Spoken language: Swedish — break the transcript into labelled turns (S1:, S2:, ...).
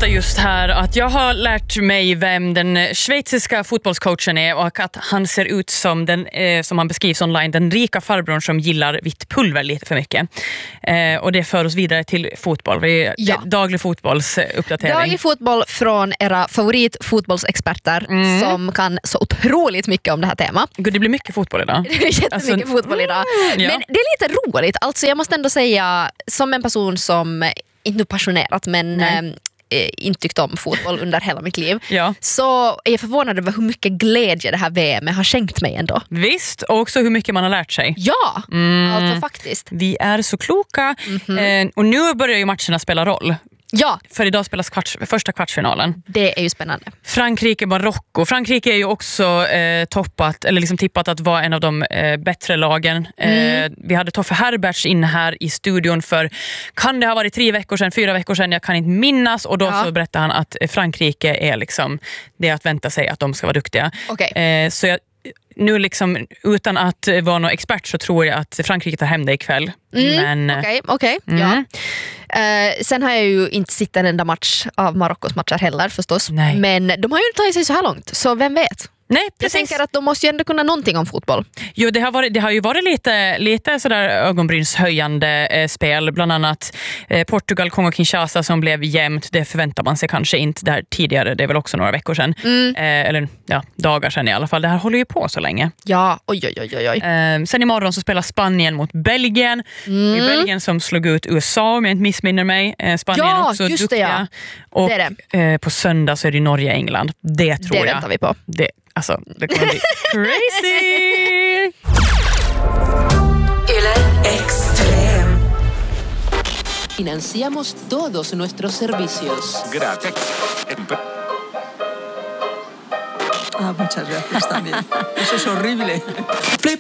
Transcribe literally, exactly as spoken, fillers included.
S1: berätta just här att jag har lärt mig vem den schweiziska fotbollscoachen är och att han ser ut som den, eh, som han beskrivs online, den rika farbrorn som gillar vitt pulver lite för mycket. Eh, och det för oss vidare till fotboll. Vi är
S2: Ja.
S1: daglig fotbollsuppdatering.
S2: Daglig fotboll från era favoritfotbollsexperter
S1: Mm.
S2: som kan så otroligt mycket om det här temat.
S1: Gud, det blir mycket fotboll idag.
S2: Det är jättemycket
S1: Alltså,
S2: fotboll idag.
S1: ja.
S2: Men det är lite roligt. Alltså jag måste ändå säga, som en person som, inte nu passionerat, men
S1: Nej.
S2: eh, inte tyckt om fotboll under hela mitt liv,
S1: Ja.
S2: så är jag förvånad över hur mycket glädje det här V M har skänkt mig ändå.
S1: Visst, och också hur mycket man har lärt sig.
S2: Ja,
S1: Mm.
S2: alltså faktiskt.
S1: Vi är så kloka.
S2: Mm-hmm.
S1: Eh, och nu börjar ju matcherna spela roll.
S2: Ja,
S1: För idag spelas kvarts, första kvartsfinalen.
S2: det är ju spännande.
S1: Frankrike-Marocko. Frankrike är ju också eh, toppat, eller liksom tippat att vara en av de eh, bättre lagen.
S2: Mm.
S1: Eh, vi hade Toffe Herberts in här i studion för, kan det ha varit tre veckor sedan, fyra veckor sedan, jag kan inte minnas. Och då
S2: Ja.
S1: så berättade han att Frankrike är liksom, det är att vänta sig att de ska vara duktiga.
S2: Okej.
S1: Eh, så jag, nu liksom, utan att vara någon expert så tror jag att Frankrike tar hem det ikväll.
S2: Mm,
S1: Men,
S2: Okej, okej.
S1: Mm.
S2: Ja. Eh, sen har jag ju inte sett en enda match av Marockos matcher heller förstås.
S1: Nej.
S2: Men de har ju inte tagit sig så här långt, så vem vet?
S1: nej,
S2: Jag
S1: precis.
S2: tänker att de måste ju ändå kunna någonting om fotboll.
S1: Jo, det har, varit, det har ju varit lite, lite sådär ögonbrynshöjande eh, spel. Bland annat eh, Portugal, Kongo, Kinshasa som blev jämnt. Det förväntar man sig kanske inte där tidigare. Det är väl också några veckor sedan.
S2: Mm.
S1: Eh, eller ja, dagar sedan i alla fall. Det här håller ju på så länge.
S2: Ja, oj oj oj oj. oj.
S1: Eh, sen imorgon så spelar Spanien mot Belgien.
S2: Mm.
S1: Det är Belgien som slog ut U S A om jag inte missminner mig. Eh, Spanien
S2: Ja,
S1: också
S2: just det,
S1: duktiga.
S2: ja.
S1: Och
S2: Det är
S1: Eh, på söndag så är det Norge-England. Det tror
S2: Det
S1: jag.
S2: väntar vi på.
S1: Det, alltså, det kommer bli crazy!
S3: Extrem.
S4: Financiamos todos nuestros servicios.
S5: Gracias.
S3: Ah, muchas gracias también. Eso es horrible.